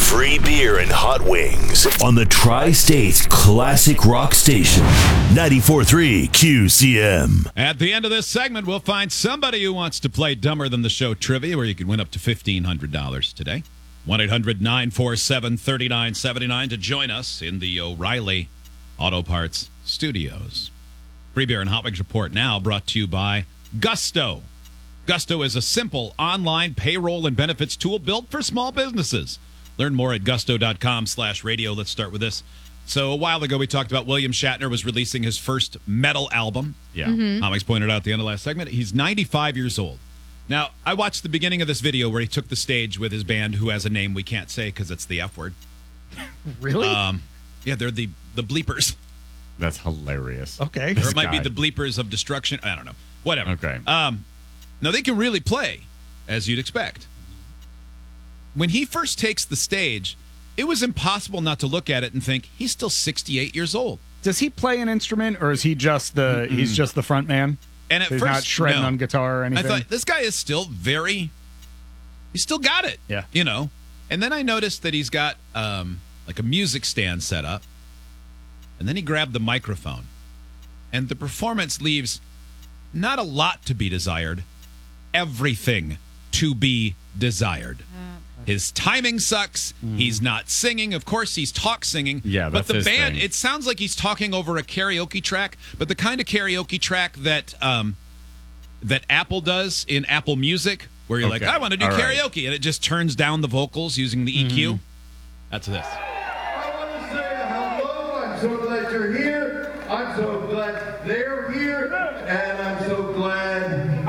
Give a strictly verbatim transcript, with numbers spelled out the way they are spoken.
Free beer and hot wings on the Tri-States Classic Rock Station. ninety-four point three Q C M. At the end of this segment, we'll find somebody who wants to play Dumber Than the Show trivia, where you can win up to fifteen hundred dollars today. one eight hundred nine four seven three nine seven nine to join us in the O'Reilly Auto Parts Studios. Free beer and hot wings report now brought to you by Gusto. Gusto is a simple online payroll and benefits tool built for small businesses. Learn more at gusto.com slash radio. Let's start with this. So a while ago, we talked about William Shatner was releasing his first metal album. Yeah. Mm-hmm. Alex pointed out at the end of last segment. He's ninety-five years old. Now, I watched the beginning of this video where he took the stage with his band, who has a name we can't say because it's the F word. Really? Um, yeah, they're the, the Bleepers. That's hilarious. Okay. Or it might be the Bleepers of Destruction. I don't know. Whatever. Okay. Um, now, they can really play, as you'd expect. When he first takes the stage, it was impossible not to look at it and think, he's still sixty-eight years old. Does he play an instrument, or is he just the mm-hmm. he's just the front man? And at so he's first, not shredding no. on guitar or anything? I thought, this guy is still very, he's still got it. Yeah. You know? And then I noticed that he's got um, like a music stand set up. And then he grabbed the microphone. And the performance leaves not a lot to be desired, everything to be desired. His timing sucks. Mm. He's not singing. Of course, he's talk singing. Yeah, but that's the his band, thing. it sounds like he's talking over a karaoke track, but the kind of karaoke track that um, that Apple does in Apple Music, where you're Okay. like, I want to do All karaoke, right. and it just turns down the vocals using the E Q. Mm-hmm. That's this. I want to say hello. I'm so glad you're here. I'm so glad they're here. And I'm so glad